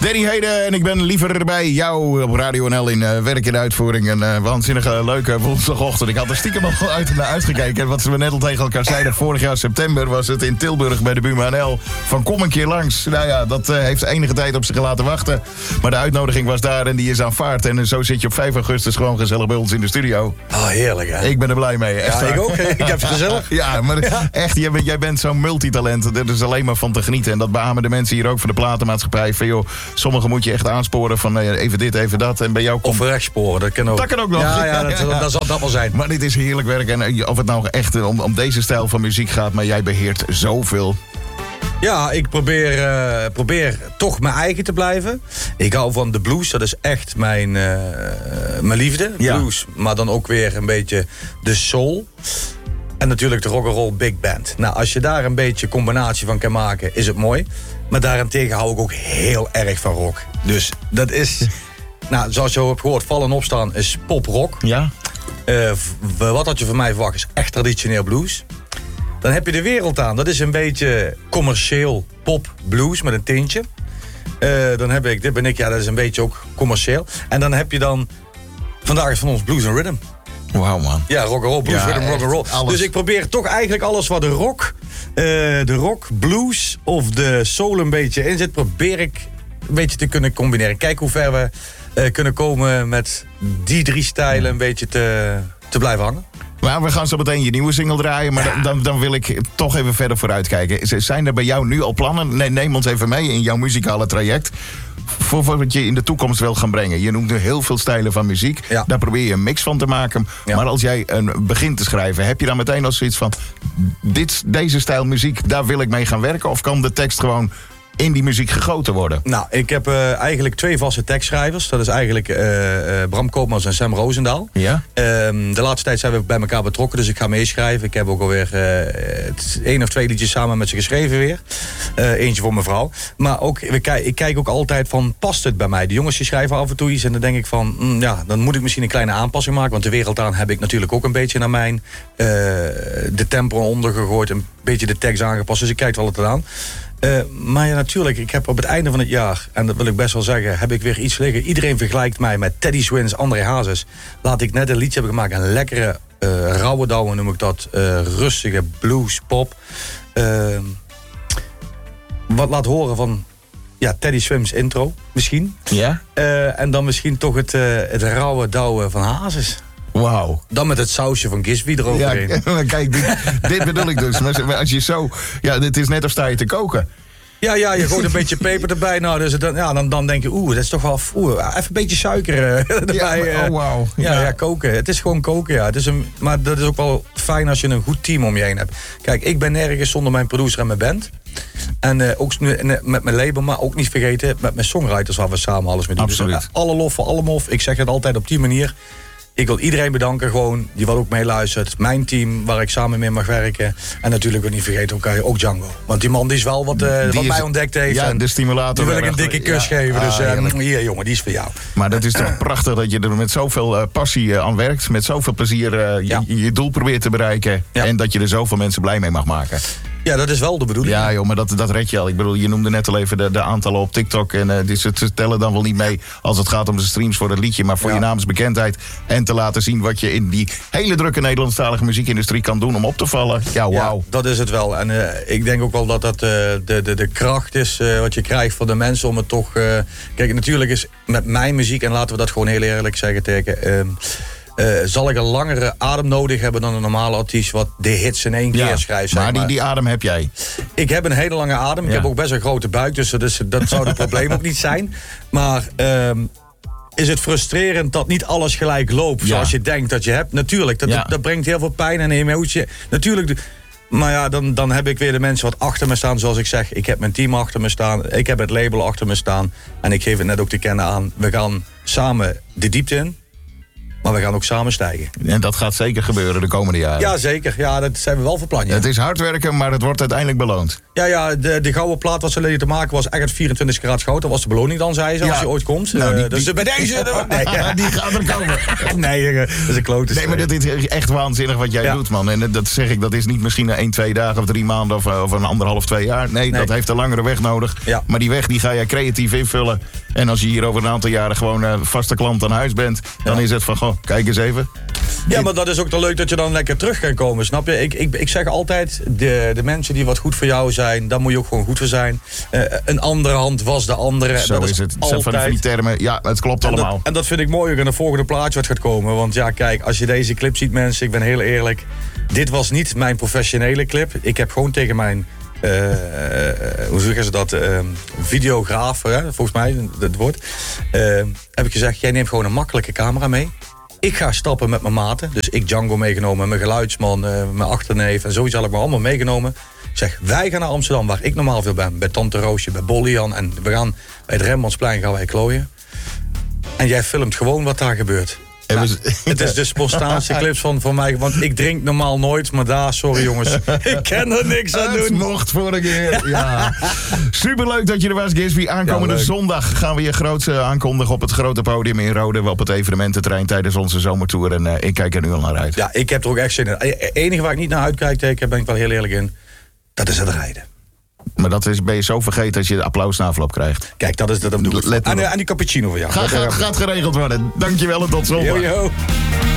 Danny Heden en ik ben liever bij jou op Radio NL in werk en uitvoering. Een waanzinnige leuke woensdagochtend. Ik had er stiekem al naar uitgekeken. En wat ze net al tegen elkaar zeiden, vorig jaar september was het in Tilburg bij de Buma NL. Van kom een keer langs. Nou ja, dat heeft enige tijd op zich laten wachten. Maar de uitnodiging was daar en die is aanvaard. En zo zit je op 5 augustus gewoon gezellig bij ons in de studio. Oh, heerlijk hè? Ik ben er blij mee. Echt ja, ik ook. Ik heb het gezellig. Ja, maar echt, jij bent zo'n multitalent. Er is alleen maar van te genieten. En dat beamen de mensen hier ook van de platenmaatschappij. Van joh, sommigen moet je echt aansporen van even dit, even dat. En bij jou komt... Of rechtsporen, dat kan ook. Dat kan ook nog. Ja, dat zal dat wel zijn. Maar dit is heerlijk werk. En of het nou echt om deze stijl van muziek gaat, maar jij beheert zoveel. Ja, ik probeer toch mijn eigen te blijven. Ik hou van de blues, dat is echt mijn liefde. Ja. Blues, maar dan ook weer een beetje de soul. En natuurlijk de rock'n'roll big band. Nou, als je daar een beetje combinatie van kan maken, is het mooi. Maar daarentegen hou ik ook heel erg van rock. Dus dat is, nou, zoals je hebt gehoord, vallen en opstaan is pop-rock. Ja. Wat had je van mij verwacht is echt traditioneel blues. Dan heb je de wereld aan. Dat is een beetje commercieel pop-blues met een tintje. Dan heb ik, dit ben ik, ja, dat is een beetje ook commercieel. En dan heb je dan, vandaag is van ons blues and rhythm. Wauw man. Ja, rock'n'roll, blues, ja, rhythm, rock'n'roll. Dus ik probeer toch eigenlijk alles wat de rock, blues of de soul een beetje in zit, probeer ik een beetje te kunnen combineren. Kijk hoe ver we kunnen komen met die 3 stijlen een beetje te blijven hangen. Maar we gaan zo meteen je nieuwe single draaien. Maar dan wil ik toch even verder vooruitkijken. Zijn er bij jou nu al plannen? Neem ons even mee in jouw muzikale traject. Voor wat je in de toekomst wil gaan brengen. Je noemt nu heel veel stijlen van muziek. Ja. Daar probeer je een mix van te maken. Ja. Maar als jij begint te schrijven, heb je dan meteen al zoiets van... deze stijl muziek, daar wil ik mee gaan werken? Of kan de tekst gewoon in die muziek gegoten worden? Nou, ik heb eigenlijk 2 vaste tekstschrijvers. Dat is eigenlijk Bram Koopmans en Sam Roosendaal. Ja? De laatste tijd zijn we bij elkaar betrokken, dus ik ga meeschrijven. Ik heb ook alweer 1 of 2 liedjes samen met ze geschreven weer. Eentje voor mijn vrouw. Maar ook, ik kijk ook altijd van, past het bij mij? De jongens die schrijven af en toe iets en dan denk ik van... dan moet ik misschien een kleine aanpassing maken. Want de wereld aan heb ik natuurlijk ook een beetje naar mijn... de tempo ondergegooid, een beetje de tekst aangepast. Dus ik kijk er altijd aan. Maar ja, natuurlijk, ik heb op het einde van het jaar, en dat wil ik best wel zeggen, heb ik weer iets liggen. Iedereen vergelijkt mij met Teddy Swins, André Hazes. Laat ik net een liedje hebben gemaakt, een lekkere rauwe douwe noem ik dat. Rustige blues, pop. Wat laat horen van Teddy Swims intro, misschien. Ja? En dan misschien toch het rauwe douwe van Hazes. Wauw. Dan met het sausje van Gisby eroverheen. Ja, kijk, dit bedoel ik dus. Maar als je zo... Ja, dit is net als sta je te koken. Ja, je gooit een beetje peper erbij. Nou, dus dan denk je, dat is toch wel... even een beetje suiker erbij. Ja, wauw. Ja, koken. Het is gewoon koken, ja. Maar dat is ook wel fijn als je een goed team om je heen hebt. Kijk, ik ben nergens zonder mijn producer en mijn band. En ook met mijn label, maar ook niet vergeten... met mijn songwriters waar we samen alles mee doen. Absoluut. Dus, alle lof voor alle mof. Ik zeg het altijd op die manier... Ik wil iedereen bedanken gewoon, die wat ook meeluistert. Mijn team, waar ik samen mee mag werken. En natuurlijk ook niet vergeten ook Django. Want die man die is wel wat mij ontdekt heeft. Ja, de stimulator. Die wil ik een dikke kus geven. Dus hier jongen, die is voor jou. Maar dat is toch prachtig dat je er met zoveel passie aan werkt. Met zoveel plezier je doel probeert te bereiken. Ja. En dat je er zoveel mensen blij mee mag maken. Ja, dat is wel de bedoeling. Ja joh, maar dat red je al. Ik bedoel, je noemde net al even de aantallen op TikTok. En ze tellen dan wel niet mee als het gaat om de streams voor het liedje. Maar voor je naamsbekendheid. En te laten zien wat je in die hele drukke Nederlandstalige muziekindustrie kan doen om op te vallen. Ja, wauw. Ja, dat is het wel. En ik denk ook wel dat dat de kracht is wat je krijgt van de mensen om het toch... kijk, natuurlijk is met mijn muziek, en laten we dat gewoon heel eerlijk zeggen tegen... zal ik een langere adem nodig hebben dan een normale artiest... wat de hits in 1 keer schrijft. Maar die adem heb jij. Ik heb een hele lange adem. Ik heb ook best een grote buik, dus dat zou het probleem ook niet zijn. Maar is het frustrerend dat niet alles gelijk loopt... zoals je denkt dat je hebt? Natuurlijk, dat brengt heel veel pijn en emotie. Natuurlijk... Maar ja, dan heb ik weer de mensen wat achter me staan. Zoals ik zeg, ik heb mijn team achter me staan. Ik heb het label achter me staan. En ik geef het net ook te kennen aan. We gaan samen de diepte in. Maar we gaan ook samen stijgen. En dat gaat zeker gebeuren de komende jaren. Ja, zeker. Ja, dat zijn we wel van plan. Ja. Het is hard werken, maar het wordt uiteindelijk beloond. Ja, de gouden plaat wat ze leden te maken was echt het 24 karaat goud. Dat was de beloning dan, zei ze, als je ooit komt. Nou, dus bij deze... Nee, die gaat er komen. Nee, dat is een klote. Nee, maar dit is echt waanzinnig wat jij doet, man. En dat zeg ik, dat is niet misschien 1, 2 dagen of 3 maanden of een 1,5, 2 jaar. Nee, dat heeft een langere weg nodig. Ja. Maar die weg die ga jij creatief invullen. En als je hier over een aantal jaren gewoon vaste klant aan huis bent, dan is het van, goh, kijk eens even. Ja, maar dat is ook wel leuk dat je dan lekker terug kan komen, snap je? Ik zeg altijd, de mensen die wat goed voor jou zijn, daar moet je ook gewoon goed voor zijn. Een andere hand was de andere. Zo dat is het. Altijd. Van die termen, ja, het klopt allemaal. En dat vind ik mooi ook in het volgende plaatje wat gaat komen. Want ja, kijk, als je deze clip ziet, mensen, ik ben heel eerlijk. Dit was niet mijn professionele clip. Ik heb gewoon tegen mijn... hoe zeggen ze dat? Videograaf, hè, volgens mij, het woord. Heb ik gezegd, jij neemt gewoon een makkelijke camera mee. Ik ga stappen met mijn maten. Dus ik Django meegenomen, mijn geluidsman, mijn achterneef. En zoiets had ik me allemaal meegenomen. Ik zeg, wij gaan naar Amsterdam, waar ik normaal veel ben. Bij Tante Roosje, bij Bollian. En we gaan bij het Rembrandtsplein gaan wij klooien. En jij filmt gewoon wat daar gebeurt. Nou, het is de spontaanste clips van mij. Want ik drink normaal nooit, maar daar, sorry jongens. Ik kan er niks aan doen. Het mocht vorige keer, ja. Superleuk dat je er was, Gisby. Aankomende zondag gaan we je groots aankondigen op het grote podium in Rode, op het evenemententerrein tijdens onze zomertour. En ik kijk er nu al naar uit. Ja, ik heb er ook echt zin in. Het enige waar ik niet naar uitkijk, daar ben ik wel heel eerlijk in, dat is het rijden. Maar ben je zo vergeten als je de applaus na afloop krijgt. Kijk, dat bedoel ik. En die cappuccino voor jou. Gaat geregeld worden. Dankjewel en tot zondag. Yo.